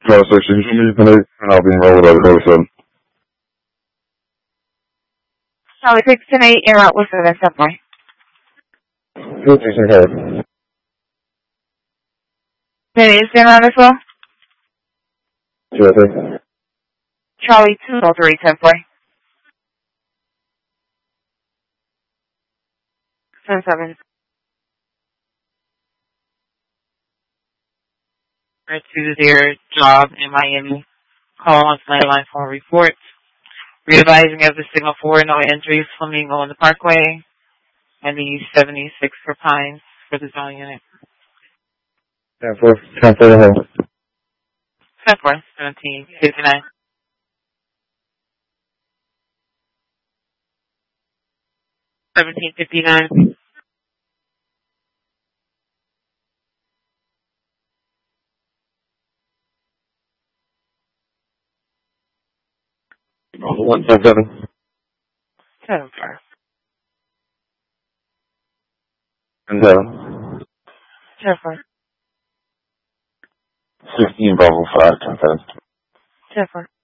Station, and I'll be enrolled at the 7. Charlie 6 and 8, air out with 7 subway. 56 hard. Then is there on as well? 203. Charlie 203 subway. 7. To their job in Miami. Call on landline phone reports. Readvising of the signal for no entries Flamingo on the Parkway. And the 76 for Pines for the zone unit. 10-4. 10-4 to hold. 10-4. 1759. 1759. Oh, 177. 7-4. 10-7. 10-4. 16 Bravo 5, 10-7. 10-4.